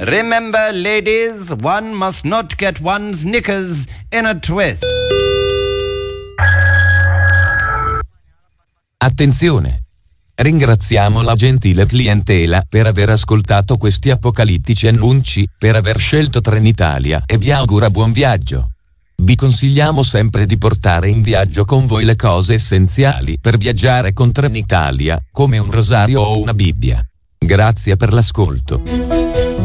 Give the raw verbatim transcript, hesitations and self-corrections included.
Remember, ladies, one must not get one's knickers in a twist. Attenzione! Ringraziamo la gentile clientela per aver ascoltato questi apocalittici annunci, per aver scelto Trenitalia e vi augura buon viaggio. Vi consigliamo sempre di portare in viaggio con voi le cose essenziali per viaggiare con Trenitalia, come un rosario o una Bibbia. Grazie per l'ascolto.